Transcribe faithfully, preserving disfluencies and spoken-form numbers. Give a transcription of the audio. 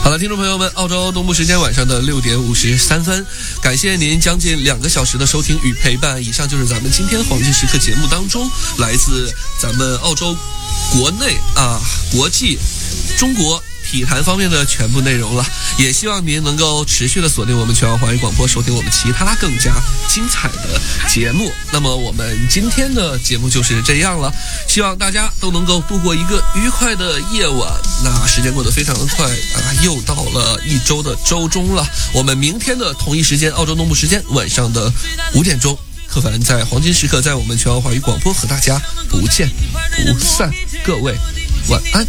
好了，听众朋友们，澳洲东部时间晚上的六点五十三分，感谢您将近两个小时的收听与陪伴。以上就是咱们今天黄金时刻节目当中来自咱们澳洲国内啊、国际、中国体坛方面的全部内容了，也希望您能够持续的锁定我们全澳华语广播，收听我们其他更加精彩的节目。那么我们今天的节目就是这样了，希望大家都能够度过一个愉快的夜晚。那时间过得非常的快啊，又到了一周的周中了。我们明天的同一时间，澳洲东部时间晚上的五点钟，柯凡在黄金时刻，在我们全澳华语广播和大家不见不散。各位晚安。